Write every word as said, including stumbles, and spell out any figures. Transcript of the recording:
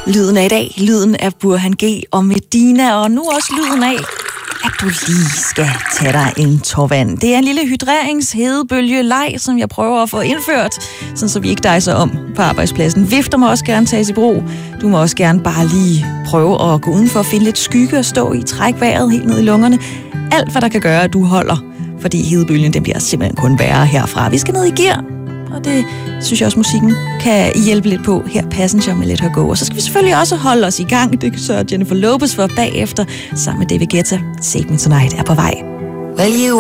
Lyden af i dag, lyden af Burhan G og Medina, og nu også lyden af, at du lige skal tage dig en tår vand. Det er en lille hydreringshedebølge-leg, som jeg prøver at få indført, sådan så vi ikke dejser om på arbejdspladsen. Vifter må også gerne tages i brug. Du må også gerne bare lige prøve at gå udenfor og finde lidt skygge og stå i, træk vejret helt ned i lungerne. Alt, hvad der kan gøre, at du holder, fordi hedebølgen den bliver simpelthen kun værre herfra. Vi skal ned i gear, og det synes jeg også, musikken kan hjælpe lidt på. Her Passenger med Let Her Go. Og så skal vi selvfølgelig også holde os i gang. Det sørger Jennifer Lopez for bagefter, sammen med David Guetta. Save Me Tonight er på vej. Well, you